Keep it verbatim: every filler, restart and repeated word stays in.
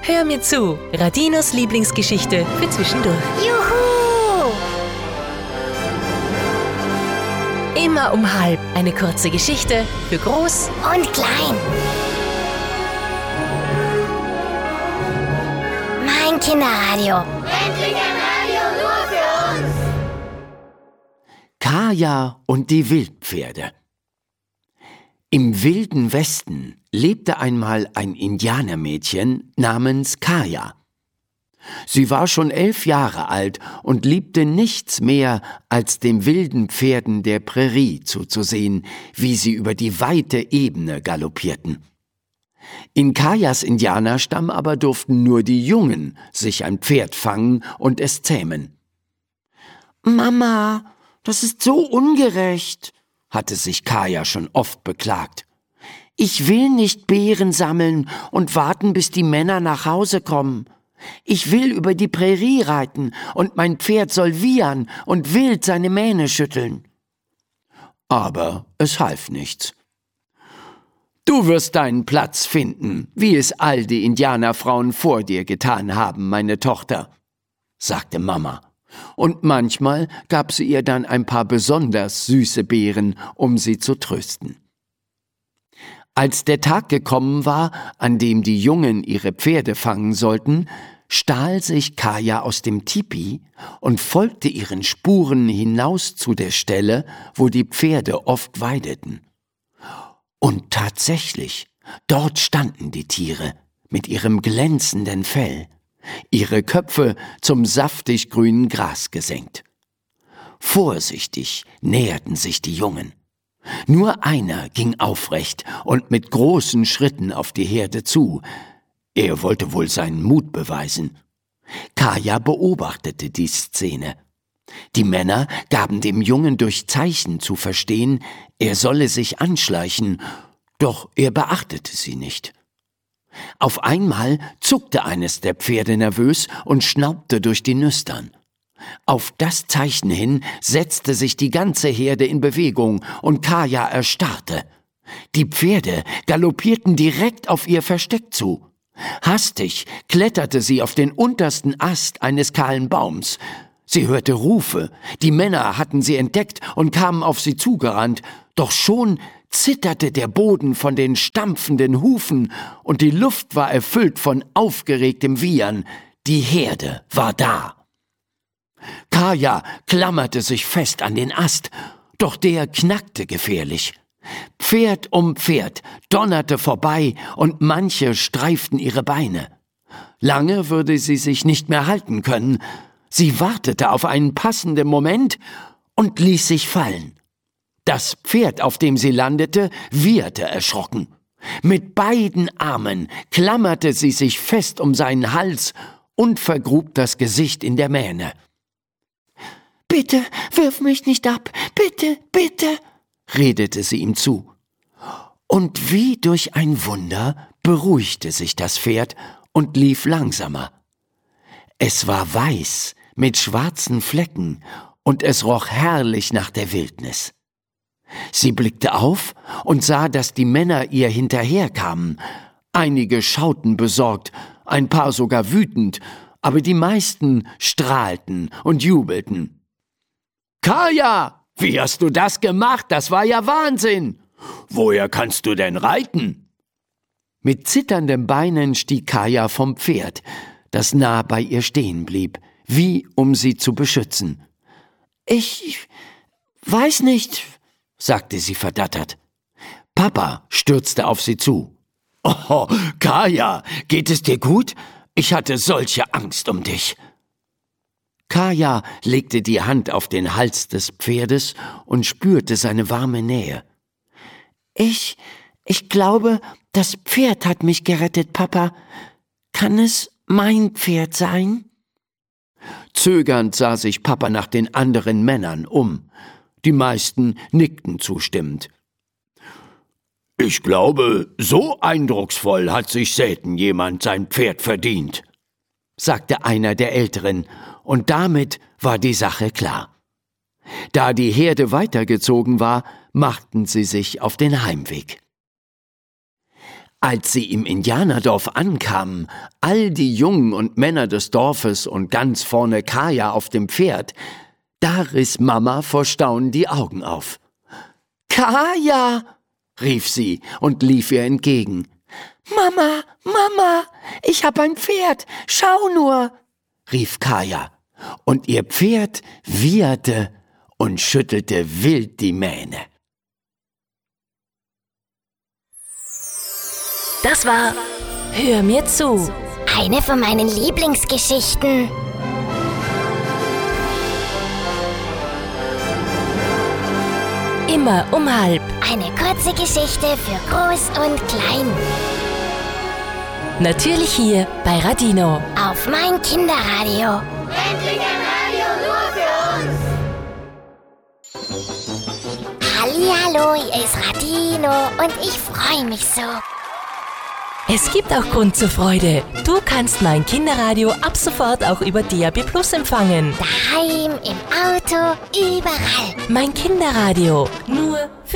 Hör mir zu, Radinos Lieblingsgeschichte für zwischendurch. Juhu! Immer um halb eine kurze Geschichte für groß Und klein. Mein Kinderradio. Endlich ein Radio nur für uns! Kaja und die Wildpferde. Im wilden Westen lebte einmal ein Indianermädchen namens Kaja. Sie war schon elf Jahre alt und liebte nichts mehr, als den wilden Pferden der Prärie zuzusehen, wie sie über die weite Ebene galoppierten. In Kajas Indianerstamm aber durften nur die Jungen sich ein Pferd fangen und es zähmen. »Mama, das ist so ungerecht«, hatte sich Kaja schon oft beklagt. »Ich will nicht Beeren sammeln und warten, bis die Männer nach Hause kommen. Ich will über die Prärie reiten und mein Pferd soll wiehern und wild seine Mähne schütteln.« Aber es half nichts. »Du wirst deinen Platz finden, wie es all die Indianerfrauen vor dir getan haben, meine Tochter«, sagte Mama. Und manchmal gab sie ihr dann ein paar besonders süße Beeren, um sie zu trösten. Als der Tag gekommen war, an dem die Jungen ihre Pferde fangen sollten, stahl sich Kaja aus dem Tipi und folgte ihren Spuren hinaus zu der Stelle, wo die Pferde oft weideten. Und tatsächlich, dort standen die Tiere mit ihrem glänzenden Fell, ihre Köpfe zum saftig grünen Gras gesenkt. Vorsichtig näherten sich die Jungen. Nur einer ging aufrecht und mit großen Schritten auf die Herde zu. Er wollte wohl seinen Mut beweisen. Kaja beobachtete die Szene. Die Männer gaben dem Jungen durch Zeichen zu verstehen, er solle sich anschleichen, doch er beachtete sie nicht. Auf einmal zuckte eines der Pferde nervös und schnaubte durch die Nüstern. Auf das Zeichen hin setzte sich die ganze Herde in Bewegung und Kaja erstarrte. Die Pferde galoppierten direkt auf ihr Versteck zu. Hastig kletterte sie auf den untersten Ast eines kahlen Baums. Sie hörte Rufe, die Männer hatten sie entdeckt und kamen auf sie zugerannt, doch schon zitterte der Boden von den stampfenden Hufen und die Luft war erfüllt von aufgeregtem Wiehern. Die Herde war da. Kaja klammerte sich fest an den Ast, doch der knackte gefährlich. Pferd um Pferd donnerte vorbei und manche streiften ihre Beine. Lange würde sie sich nicht mehr halten können. Sie wartete auf einen passenden Moment und ließ sich fallen. Das Pferd, auf dem sie landete, wieherte erschrocken. Mit beiden Armen klammerte sie sich fest um seinen Hals und vergrub das Gesicht in der Mähne. »Bitte, wirf mich nicht ab, bitte, bitte«, redete sie ihm zu. Und wie durch ein Wunder beruhigte sich das Pferd und lief langsamer. Es war weiß mit schwarzen Flecken und es roch herrlich nach der Wildnis. Sie blickte auf und sah, dass die Männer ihr hinterherkamen. Einige schauten besorgt, ein paar sogar wütend, aber die meisten strahlten und jubelten. »Kaja, wie hast du das gemacht? Das war ja Wahnsinn! Woher kannst du denn reiten?« Mit zitternden Beinen stieg Kaja vom Pferd, das nah bei ihr stehen blieb, wie um sie zu beschützen. »Ich weiß nicht«, sagte sie verdattert. Papa stürzte auf sie zu. »Oh, Kaja, geht es dir gut? Ich hatte solche Angst um dich.« Kaja legte die Hand auf den Hals des Pferdes und spürte seine warme Nähe. »Ich, ich glaube, das Pferd hat mich gerettet, Papa. Kann es mein Pferd sein?« Zögernd sah sich Papa nach den anderen Männern um. Die meisten nickten zustimmend. »Ich glaube, so eindrucksvoll hat sich selten jemand sein Pferd verdient«, sagte einer der Älteren, und damit war die Sache klar. Da die Herde weitergezogen war, machten sie sich auf den Heimweg. Als sie im Indianerdorf ankamen, all die Jungen und Männer des Dorfes und ganz vorne Kaya auf dem Pferd, da riss Mama vor Staunen die Augen auf. »Kaya«, rief sie und lief ihr entgegen. »Mama, Mama, ich hab ein Pferd, schau nur«, rief Kaya, und ihr Pferd wieherte und schüttelte wild die Mähne. Das war Hör mir zu. Eine von meinen Lieblingsgeschichten. Immer um halb. Eine kurze Geschichte für Groß und Klein. Natürlich hier bei Radino. Auf mein Kinderradio. Endlich ein Radio nur für uns. Hallihallo, hier ist Radino und ich freue mich so. Es gibt auch Grund zur Freude. Du kannst mein Kinderradio ab sofort auch über D A B Plus empfangen. Daheim, im Auto, überall. Mein Kinderradio. Nur für